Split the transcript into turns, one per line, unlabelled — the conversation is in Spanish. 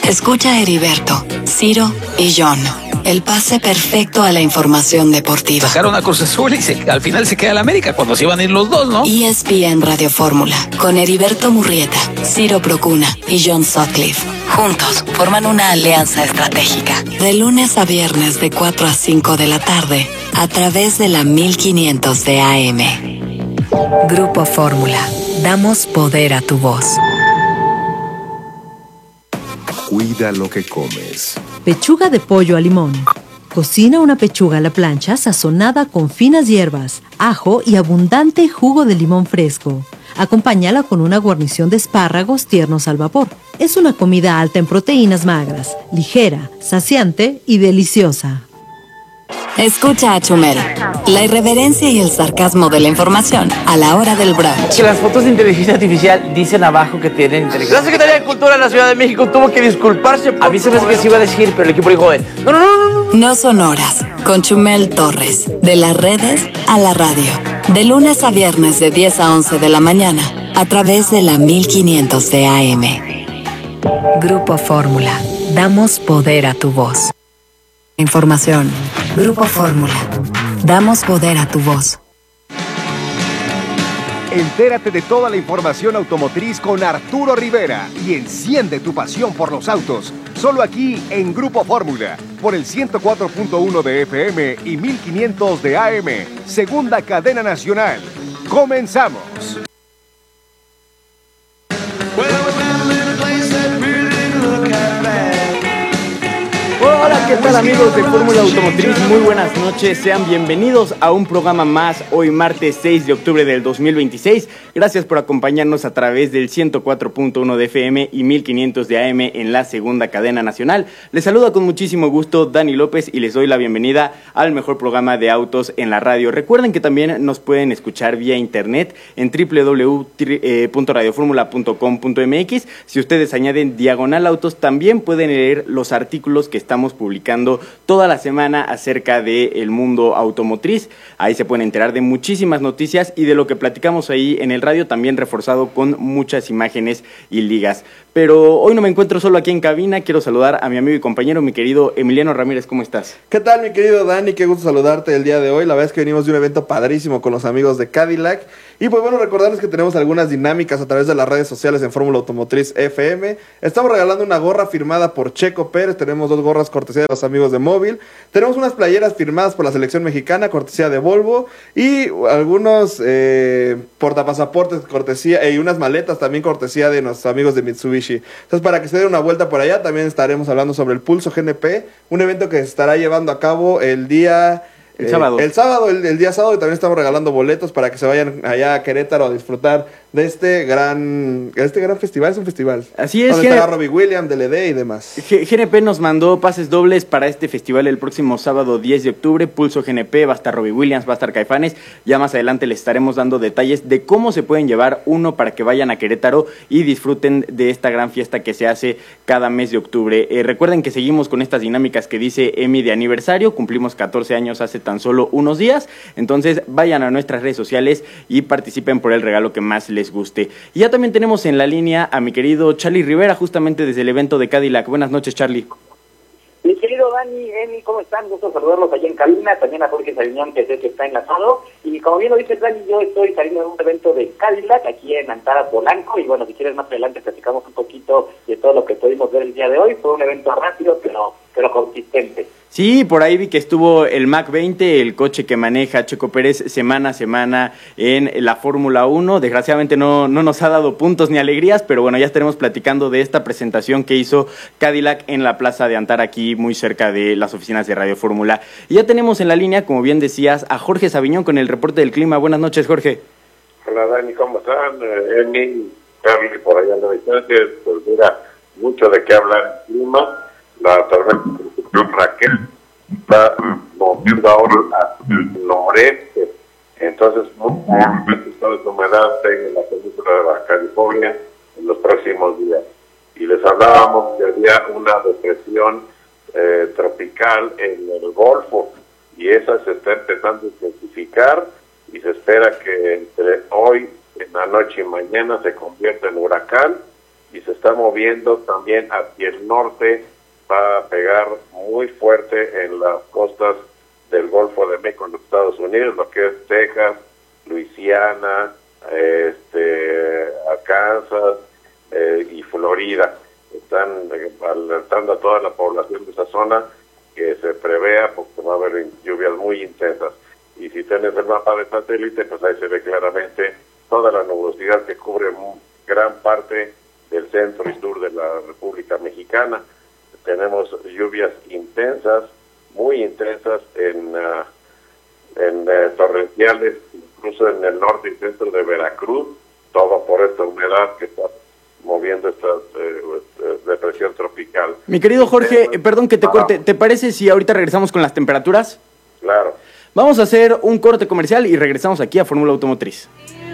Escucha a Heriberto, Ciro y John. El pase perfecto a la información deportiva.
Sacaron a Cruz Azul y al final se queda el América cuando se iban a ir los dos, ¿no?
ESPN Radio Fórmula, con Heriberto Murrieta, Ciro Procuna y John Sutcliffe. Juntos forman una alianza estratégica. De lunes a viernes de 4 a 5 de la tarde, a través de la 1500 de AM. Grupo Fórmula. Damos poder a tu voz.
Cuida lo que comes.
Pechuga de pollo a limón. Cocina una pechuga a la plancha sazonada con finas hierbas, ajo y abundante jugo de limón fresco. Acompáñala con una guarnición de espárragos tiernos al vapor. Es una comida alta en proteínas magras, ligera, saciante y deliciosa.
Escucha a Chumel, la irreverencia y el sarcasmo de la información a la hora del brunch.
Que las fotos de inteligencia artificial dicen abajo que tienen inteligencia. La Secretaría de Cultura de la Ciudad de México tuvo que disculparse. A mí se me hace que se iba a decir, pero el equipo dijo, no.
No son horas, con Chumel Torres, de las redes a la radio. De lunes a viernes de 10 a 11 de la mañana, a través de la 1500 de AM. Grupo Fórmula. Damos poder a tu voz. Información. Grupo Fórmula. Damos poder a tu voz.
Entérate de toda la información automotriz con Arturo Rivera y enciende tu pasión por los autos. Solo aquí en Grupo Fórmula, por el 104.1 de FM y 1500 de AM. Segunda cadena nacional. Comenzamos.
Hola, ¿qué tal amigos de Fórmula Automotriz? Muy buenas noches, sean bienvenidos a un programa más, hoy martes 6 de octubre del 2026. Gracias por acompañarnos a través del 104.1 de FM y 1500 de AM en la segunda cadena nacional. Les saluda con muchísimo gusto Dani López y les doy la bienvenida al mejor programa de autos en la radio. Recuerden que también nos pueden escuchar vía internet en www.radioformula.com.mx. Si ustedes añaden diagonal autos, también pueden leer los artículos que estamos publicando toda la semana acerca del mundo automotriz. Ahí se pueden enterar de muchísimas noticias y de lo que platicamos ahí en el radio, también reforzado con muchas imágenes y ligas. Pero hoy no me encuentro solo aquí en cabina, quiero saludar a mi amigo y compañero, mi querido Emiliano Ramírez, ¿cómo estás?
¿Qué tal, mi querido Dani? Qué gusto saludarte el día de hoy. La verdad es que venimos de un evento padrísimo con los amigos de Cadillac. Y pues bueno, recordarles que tenemos algunas dinámicas a través de las redes sociales en Fórmula Automotriz FM. Estamos regalando una gorra firmada por Checo Pérez. Tenemos 2 gorras cortesía de los amigos de Móvil. Tenemos unas playeras firmadas por la selección mexicana, cortesía de Volvo. Y algunos portapasaportes cortesía y unas maletas también cortesía de nuestros amigos de Mitsubishi. Entonces, para que se den una vuelta por allá, también estaremos hablando sobre el Pulso GNP, un evento que se estará llevando a cabo el día...
El sábado.
El día sábado, y también estamos regalando boletos para que se vayan allá a Querétaro a disfrutar de este gran festival. Es un festival.
Así es.
Donde estará Robbie Williams, DLD y demás.
GNP nos mandó pases dobles para este festival el próximo sábado 10 de octubre. Pulso GNP, va a estar Robbie Williams, va a estar Caifanes. Ya más adelante les estaremos dando detalles de cómo se pueden llevar uno para que vayan a Querétaro y disfruten de esta gran fiesta que se hace cada mes de octubre. Recuerden que seguimos con estas dinámicas que dice Emi de aniversario. Cumplimos 14 años hace tan solo unos días, entonces vayan a nuestras redes sociales y participen por el regalo que más les guste. Y ya también tenemos en la línea a mi querido Charlie Rivera, justamente desde el evento de Cadillac. Buenas noches, Charlie.
Mi querido Dani, Emi, ¿cómo están? Gusto saludarlos allá en cabina, también a Jorge Sabiñón, que sé que está enlazado, y como bien lo dice Dani, yo estoy saliendo de un evento de Cadillac, aquí en Antara, Polanco, y bueno, si quieres más adelante platicamos un poquito de todo lo que pudimos ver el día de hoy. Fue un evento rápido, pero consistente.
Sí, por ahí vi que estuvo el Mac 20, el coche que maneja Checo Pérez semana a semana en la Fórmula 1. Desgraciadamente no nos ha dado puntos ni alegrías, pero bueno, ya estaremos platicando de esta presentación que hizo Cadillac en la plaza de Antara, aquí muy cerca de las oficinas de Radio Fórmula. Y ya tenemos en la línea, como bien decías, a Jorge Sabiñón con el reporte del clima. Buenas noches, Jorge.
Hola, Dani, ¿cómo están? Emi, Carly, por allá en la distancia, pues mira, mucho de qué hablar en clima. La tormenta Raquel está moviendo ahora al noreste, entonces probablemente toda esta humedad en la península de Baja California en los próximos días. Y les hablábamos que había una depresión tropical en el Golfo, y esa se está empezando a intensificar, y se espera que entre hoy, en la noche y mañana se convierta en huracán, y se está moviendo también hacia el norte, va a pegar muy fuerte en las costas del Golfo de México en los Estados Unidos, lo que es Texas, Luisiana, Arkansas y Florida. Están alertando a toda la población de esa zona que se prevea porque va a haber lluvias muy intensas. Y si tienes el mapa de satélite, pues ahí se ve claramente toda la nubosidad que cubre gran parte del centro y sur de la República Mexicana. Tenemos lluvias intensas, muy intensas en torrenciales, incluso en el norte y centro de Veracruz, todo por esta humedad que está moviendo esta depresión tropical.
Mi querido Jorge, perdón que te corte, ¿te parece si ahorita regresamos con las temperaturas?
Claro.
Vamos a hacer un corte comercial y regresamos aquí a Fórmula Automotriz.